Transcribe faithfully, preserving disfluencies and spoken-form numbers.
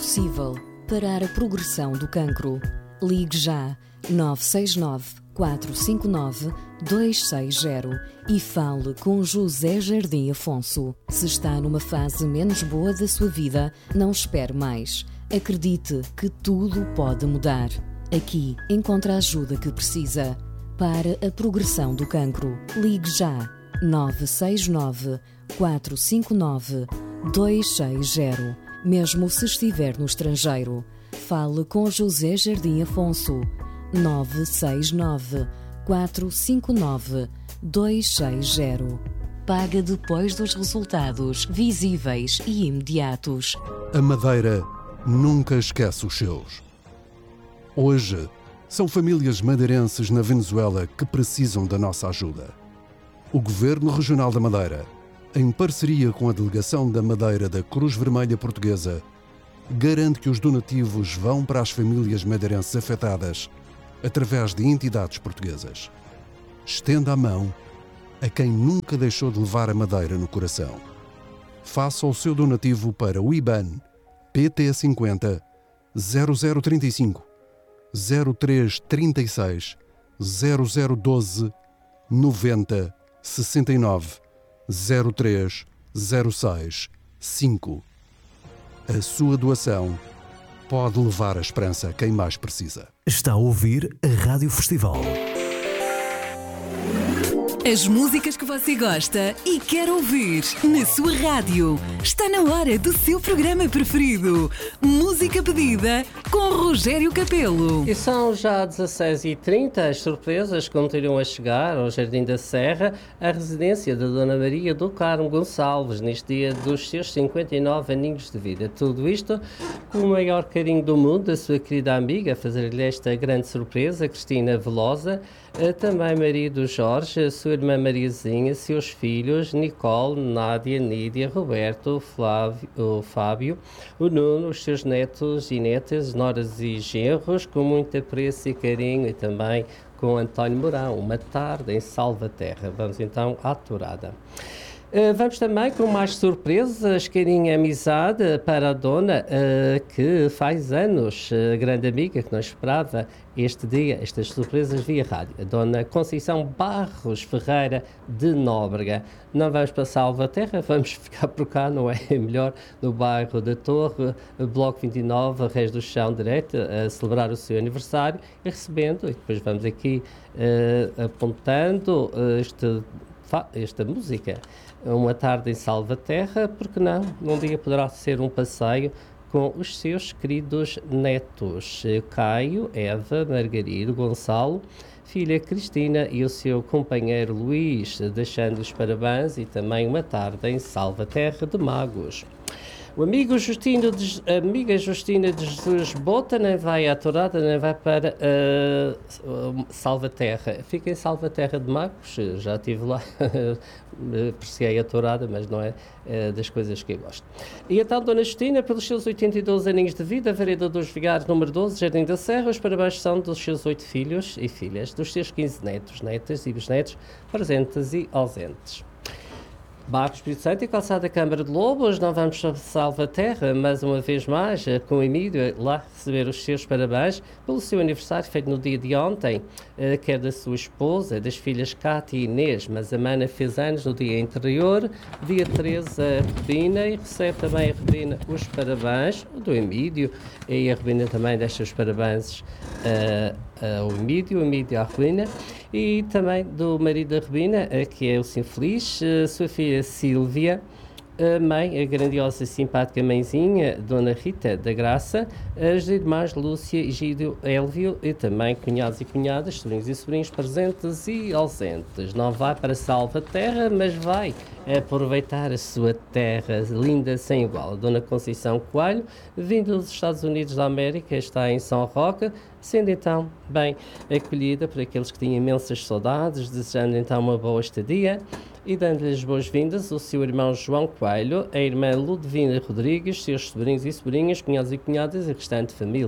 possível parar a progressão do cancro. Ligue já nove seis nove, quatro cinco nove, dois seis zero e fale com José Jardim Afonso. Se está numa fase menos boa da sua vida, não espere mais. Acredite que tudo pode mudar. Aqui encontra a ajuda que precisa para a progressão do cancro. Ligue já nove seis nove, quatro cinco nove, dois seis zero. Mesmo se estiver no estrangeiro, fale com José Jardim Afonso. nove seis nove, quatro cinco nove, dois seis zero. Paga depois dos resultados visíveis e imediatos. A Madeira nunca esquece os seus. Hoje, são famílias madeirenses na Venezuela que precisam da nossa ajuda. O Governo Regional da Madeira, em parceria com a Delegação da Madeira da Cruz Vermelha Portuguesa, garante que os donativos vão para as famílias madeirenses afetadas através de entidades portuguesas. Estenda a mão a quem nunca deixou de levar a Madeira no coração. Faça o seu donativo para o I B A N P T cinquenta, zero zero trinta e cinco, zero três trinta e seis, zero zero doze, noventa, sessenta e nove, zero três zero seis cinco. A sua doação pode levar a esperança a quem mais precisa. Está a ouvir a Rádio Festival. As músicas que você gosta e quer ouvir na sua rádio. Está na hora do seu programa preferido. Música pedida com Rogério Capelo. E são já dezasseis e trinta, as surpresas continuam a chegar ao Jardim da Serra, a residência da Dona Maria do Carmo Gonçalves, neste dia dos seus cinquenta e nove aninhos de vida. Tudo isto com o maior carinho do mundo, a sua querida amiga, a fazer-lhe esta grande surpresa, Cristina Velosa, também marido Jorge, a sua irmã Mariazinha, seus filhos Nicole, Nádia, Nídia, Roberto, Flávio, o Fábio, o Nuno, os seus netos e netas, noras e genros, com muito apreço e carinho, e também com António Mourão, uma tarde em Salvaterra. Vamos então à tourada. Uh, vamos também com mais surpresas, carinho e amizade para a dona uh, que faz anos, uh, grande amiga que não esperava este dia, estas surpresas via rádio, a dona Conceição Barros Ferreira de Nóbrega. Não vamos para Salvaterra, vamos ficar por cá, não é? Melhor no bairro da Torre, Bloco vinte e nove, Reis do Chão, direto, a celebrar o seu aniversário e recebendo, e depois vamos aqui uh, apontando uh, este, esta música. Uma tarde em Salvaterra, porque não? Um dia poderá ser um passeio com os seus queridos netos, Caio, Eva, Margarido, Gonçalo, filha Cristina e o seu companheiro Luís, deixando os parabéns e também uma tarde em Salvaterra de Magos. O amigo Justino de, a amiga Justina de Jesus Bota nem vai à tourada, nem vai para uh, Salvaterra. Fica em Salvaterra de Magos, já estive lá, apreciei a tourada, mas não é uh, das coisas que eu gosto. E então, Dona Justina, pelos seus oitenta e dois aninhos de vida, Vereda dos Vigários, número doze, Jardim da Serra, os parabéns são dos seus oito filhos e filhas, dos seus quinze netos, netas e bisnetos, presentes e ausentes. Barco Espírito Santo e Calçada Câmara de Lobos, não vamos para Salvaterra, mas uma vez mais, com o Emílio, lá receber os seus parabéns pelo seu aniversário feito no dia de ontem, quer da sua esposa, das filhas Cátia e Inês, mas a Mana fez anos no dia anterior, dia treze a Rubina, e recebe também a Rubina os parabéns do Emílio, e a Rubina também deixa os parabéns uh, ao Emílio, o Emílio à Rubina, e também do marido da Rubina, que é o Sinfeliz, a sua filha Sílvia, a mãe, a grandiosa e simpática mãezinha, Dona Rita da Graça, as irmãs Lúcia e Gídio Élvio, e também cunhados e cunhadas, sobrinhos e sobrinhos presentes e ausentes. Não vai para Salvaterra, mas vai aproveitar a sua terra linda sem igual. A Dona Conceição Coelho, vinda dos Estados Unidos da América, está em São Roque, sendo então bem acolhida por aqueles que tinham imensas saudades, desejando então uma boa estadia e dando-lhes boas-vindas o seu irmão João Coelho, a irmã Ludovina Rodrigues, seus sobrinhos e sobrinhas, cunhados e cunhadas e restante família.